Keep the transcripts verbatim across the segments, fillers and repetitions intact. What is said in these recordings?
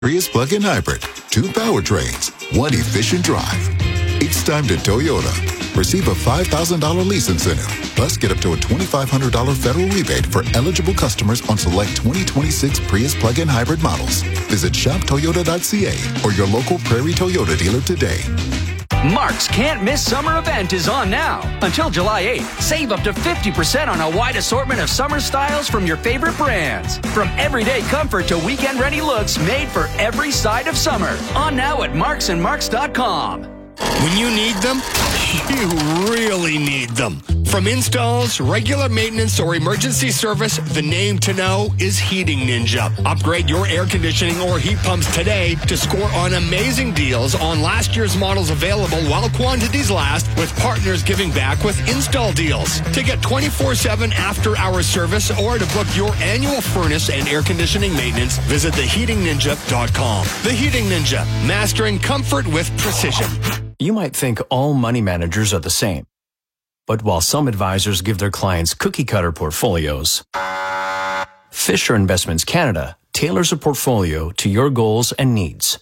Prius plug-in hybrid, two powertrains, one efficient drive. It's time to Toyota. Receive a five thousand dollars lease incentive, plus get up to a twenty-five hundred dollars federal rebate for eligible customers on select twenty twenty-six Prius plug-in hybrid models. Visit shop toyota dot c a or your local Prairie Toyota dealer today. Mark's Can't Miss Summer event is on now. Until July eighth, save up to fifty percent on a wide assortment of summer styles from your favorite brands. From everyday comfort to weekend-ready looks made for every side of summer. On now at marks and marks dot com. When you need them, you really need them. From installs, regular maintenance, or emergency service, the name to know is Heating Ninja. Upgrade your air conditioning or heat pumps today to score on amazing deals on last year's models available while quantities last, with partners giving back with install deals. To get twenty-four seven after-hour service or to book your annual furnace and air conditioning maintenance, visit the heating ninja dot com. The Heating Ninja, mastering comfort with precision. You might think all money managers are the same. But while some advisors give their clients cookie-cutter portfolios, Fisher Investments Canada tailors a portfolio to your goals and needs.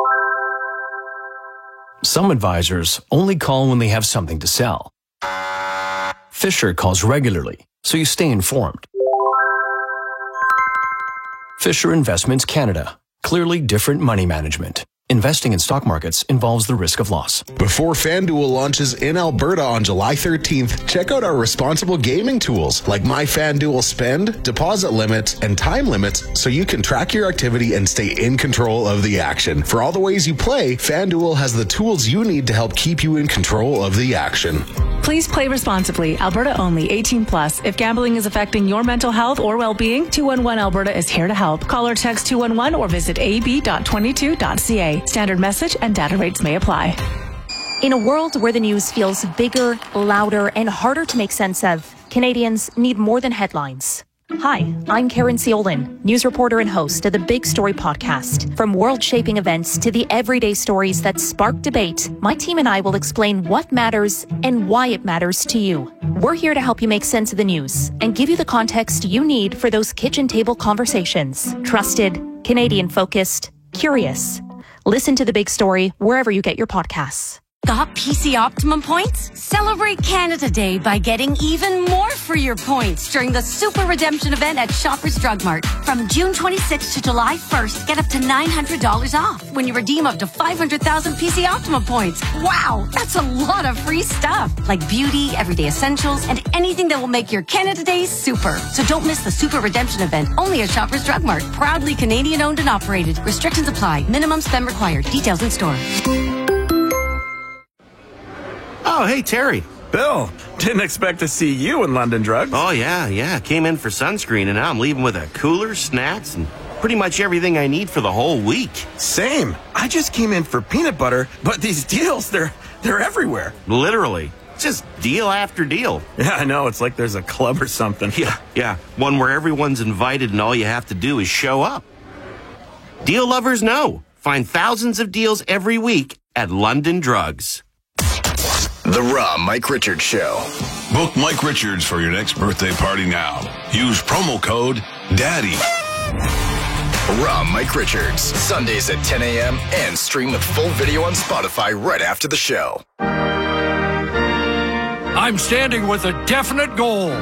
Some advisors only call when they have something to sell. Fisher calls regularly, so you stay informed. Fisher Investments Canada. Clearly different money management. Investing in stock markets involves the risk of loss. Before FanDuel launches in Alberta on July thirteenth, check out our responsible gaming tools like My FanDuel Spend, deposit limits, and time limits so you can track your activity and stay in control of the action. For all the ways you play, FanDuel has the tools you need to help keep you in control of the action. Please play responsibly. Alberta only. eighteen plus. If gambling is affecting your mental health or well-being, two one one Alberta is here to help. Call or text two one one or visit a b dot twenty-two dot c a. Standard message and data rates may apply. In a world where the news feels bigger, louder, and harder to make sense of, Canadians need more than headlines. Hi, I'm Karen Seolin, news reporter and host of the Big Story podcast. From world-shaping events to the everyday stories that spark debate, my team and I will explain what matters and why it matters to you. We're here to help you make sense of the news and give you the context you need for those kitchen table conversations. Trusted, Canadian-focused, curious. Listen to The Big Story wherever you get your podcasts. Got P C Optimum points? Celebrate Canada Day by getting even more for your points during the Super Redemption event at Shoppers Drug Mart. From June twenty-sixth to July first, get up to nine hundred dollars off when you redeem up to five hundred thousand P C Optimum points. Wow, that's a lot of free stuff, like beauty, everyday essentials, and anything that will make your Canada Day super. So don't miss the Super Redemption event, only at Shoppers Drug Mart. Proudly Canadian owned and operated. Restrictions apply. Minimum spend required. Details in store. Oh, hey, Terry. Bill, didn't expect to see you in London Drugs. Oh, yeah, yeah. Came in for sunscreen, and now I'm leaving with a cooler, snacks, and pretty much everything I need for the whole week. Same. I just came in for peanut butter, but these deals, they're they're everywhere. Literally. Just deal after deal. Yeah, I know. It's like there's a club or something. Yeah, yeah. One where everyone's invited and all you have to do is show up. Deal lovers know. Find thousands of deals every week at London Drugs. The Raw Mike Richards Show. Book Mike Richards for your next birthday party now. Use promo code DADDY. Raw Mike Richards, Sundays at ten a.m. and stream with full video on Spotify right after the show. I'm standing with a definite goal.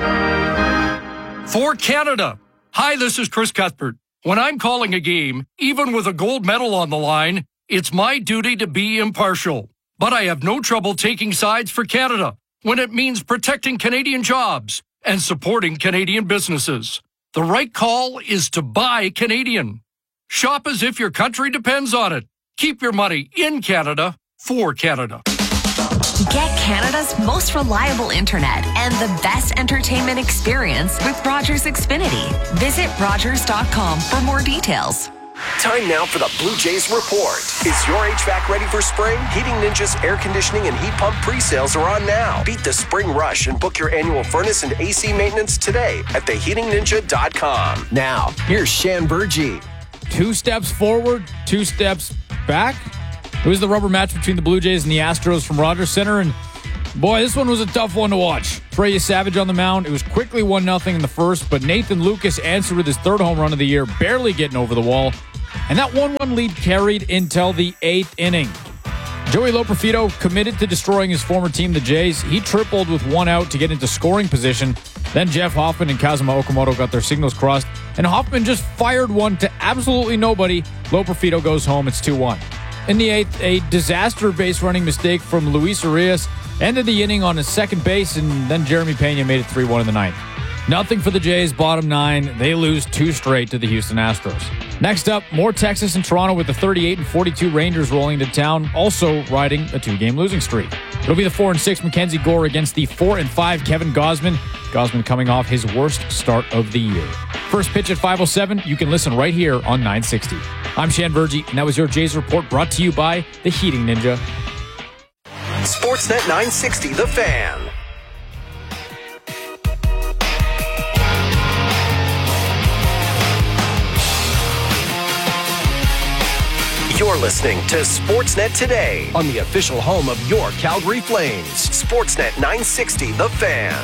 For Canada. Hi, this is Chris Cuthbert. When I'm calling a game, even with a gold medal on the line, it's my duty to be impartial. But I have no trouble taking sides for Canada when it means protecting Canadian jobs and supporting Canadian businesses. The right call is to buy Canadian. Shop as if your country depends on it. Keep your money in Canada for Canada. Get Canada's most reliable internet and the best entertainment experience with Rogers Xfinity. Visit rogers dot com for more details. Time now for the Blue Jays Report. Is your H V A C ready for spring? Heating Ninja's air conditioning and heat pump pre-sales are on now. Beat the spring rush and book your annual furnace and A C maintenance today at the heating ninja dot com. Now, here's Shan Burgee. Two steps forward, two steps back. It was the rubber match between the Blue Jays and the Astros from Rogers Center, and boy, this one was a tough one to watch. Trey Savage on the mound. It was quickly one nothing in the first, but Nathan Lucas answered with his third home run of the year, barely getting over the wall. And that one one lead carried until the eighth inning. Joey Loperfido committed to destroying his former team, the Jays. He tripled with one out to get into scoring position. Then Jeff Hoffman and Kazuma Okamoto got their signals crossed, and Hoffman just fired one to absolutely nobody. Loperfido goes home. It's two one. In the eighth, a disaster base running mistake from Luis Arias ended the inning on his second base, and then Jeremy Pena made it three one in the ninth. Nothing for the Jays, bottom nine. They lose two straight to the Houston Astros. Next up, more Texas and Toronto with the thirty-eight and forty-two Rangers rolling into town, also riding a two-game losing streak. It'll be the four and six Mackenzie Gore against the four and five Kevin Gausman. Gausman coming off his worst start of the year. First pitch at five oh seven. You can listen right here on nine sixty. I'm Shan Vergy, and that was your Jays Report brought to you by the Heating Ninja. Sportsnet nine sixty, The Fan. You're listening to Sportsnet Today on the official home of your Calgary Flames. Sportsnet nine sixty, The Fan.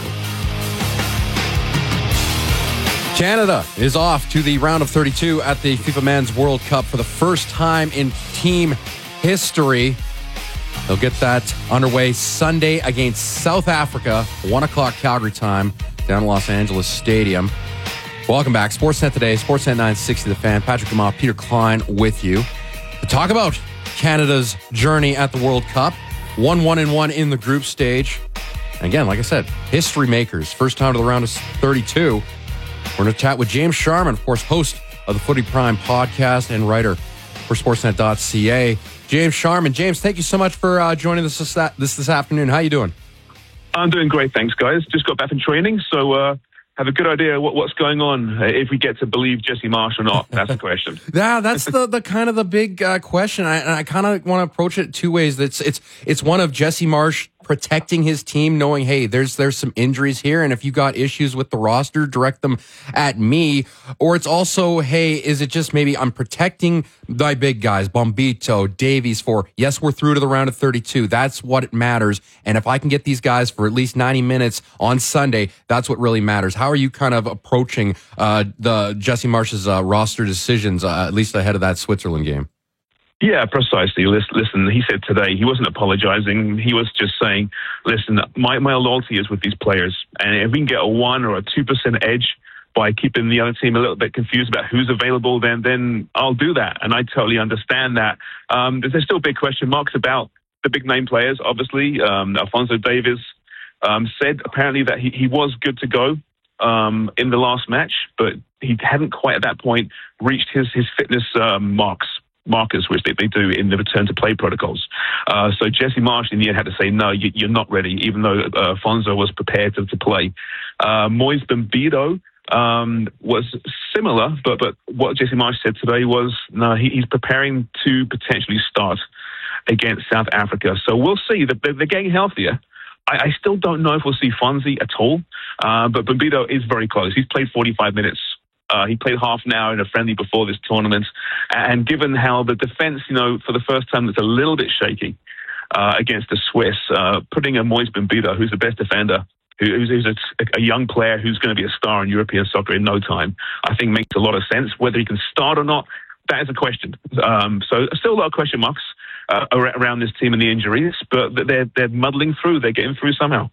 Canada is off to the round of thirty-two at the FIFA Men's World Cup for the first time in team history. They'll get that underway Sunday against South Africa, one o'clock Calgary time, down at Los Angeles Stadium. Welcome back. Sportsnet Today, Sportsnet nine sixty, The Fan. Patrick Lamont, Peter Klein with you to talk about Canada's journey at the World Cup. one one and one in the group stage. Again, like I said, history makers. First time to the round of thirty-two. We're going to chat with James Sharman, of course, host of the Footy Prime podcast and writer for Sportsnet dot C A. James Sharman. James, thank you so much for uh, joining us this, this this afternoon. How you doing? I'm doing great, thanks, guys. Just got back from training, so uh, have a good idea what, what's going on. Uh, if we get to believe Jesse Marsch or not, that's the question. Yeah, that's the, the kind of the big uh, question. I, and I kind of want to approach it two ways. It's it's it's one of Jesse Marsch protecting his team, knowing, hey, there's there's some injuries here, and if you got issues with the roster, direct them at me. Or it's also, hey, is it just maybe I'm protecting my big guys, Bombito, Davies, for, yes, we're through to the round of thirty-two. That's what matters. And if I can get these guys for at least ninety minutes on Sunday, that's what really matters. How are you kind of approaching uh, the Jesse Marsch's uh, roster decisions, uh, at least ahead of that Switzerland game? Yeah, precisely. Listen, he said today he wasn't apologizing. He was just saying, listen, my, my loyalty is with these players. And if we can get a one or a two percent edge by keeping the other team a little bit confused about who's available, then then I'll do that. And I totally understand that. Um, there's still big question marks about the big name players, obviously. Um, Alphonso Davies um, said apparently that he, he was good to go um, in the last match, but he hadn't quite at that point reached his, his fitness um, marks. markers, which they, they do in the return to play protocols. Uh, so Jesse Marsch in the end had to say, no, you, you're not ready, even though uh, Fonzo was prepared to, to play. Uh, Moise Bambido um, was similar, but but what Jesse Marsch said today was, no, he, he's preparing to potentially start against South Africa. So we'll see. They're, they're getting healthier. I, I still don't know if we'll see Fonzie at all, uh, but Bambido is very close. He's played forty-five minutes. Uh, he played half an hour in a friendly before this tournament. And given how the defense, you know, for the first time, it's a little bit shaky uh, against the Swiss, uh, putting a Moise Bambido, who's the best defender, who, who's, who's a, a young player who's going to be a star in European soccer in no time, I think makes a lot of sense. Whether he can start or not, that is a question. Um, so still a lot of question marks uh, around this team and the injuries, but they're, they're muddling through. They're getting through somehow.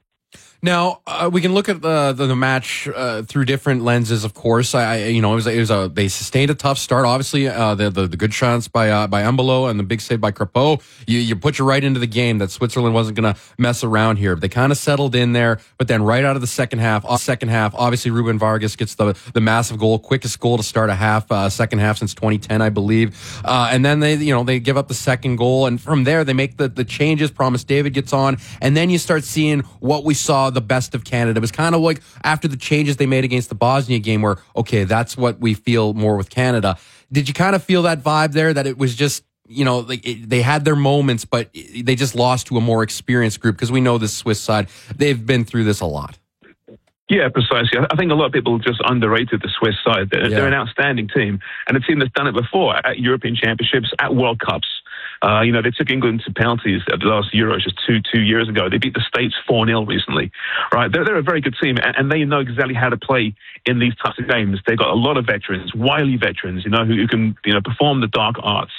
Now uh, we can look at the the, the match uh, through different lenses. Of course, I, I you know it was, it was a they sustained a tough start. Obviously, uh, the, the the good chance by uh, by Embolo and the big save by Crepeau. You you put you right into the game that Switzerland wasn't going to mess around here. They kind of settled in there, but then right out of the second half, second half, obviously Ruben Vargas gets the the massive goal, quickest goal to start a half, uh, second half since twenty ten, I believe. Uh, and then they you know they give up the second goal, and from there they make the the changes. Promise David gets on, and then you start seeing what we saw. The best of Canada. It was kind of like after the changes they made against the Bosnia game where, okay, that's what we feel more with Canada. Did you kind of feel that vibe there that it was just, you know, like it, they had their moments, but they just lost to a more experienced group? Because we know the Swiss side, they've been through this a lot. Yeah, precisely. I think a lot of people just underrated the Swiss side. They're, yeah. they're an outstanding team and a team that's done it before at European Championships, at World Cups. Uh, you know, they took England to penalties at the last Euros just two two years ago. They beat the States four nil recently, right? They're, they're a very good team, and, and they know exactly how to play in these types of games. They've got a lot of veterans, wily veterans, you know, who, who can, you know, perform the dark arts.